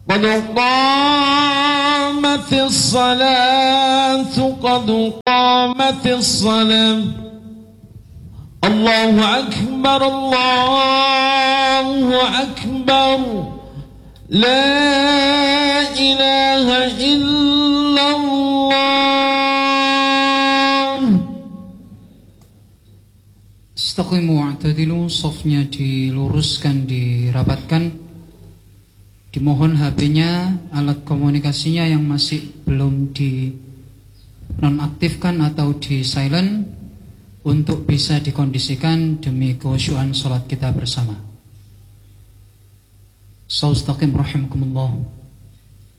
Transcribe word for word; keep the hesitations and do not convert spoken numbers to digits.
قد قامت الصلاة قد قامت الصلاة الله أكبر الله أكبر لا إله إلا الله. Istaqimu wa'tadilu, safnya diluruskan, dirapatkan. Dimohon H P-nya, alat komunikasinya yang masih belum di nonaktifkan atau di silent untuk bisa dikondisikan demi kekhusyuan salat kita bersama. Saustaqim rahimakumullah.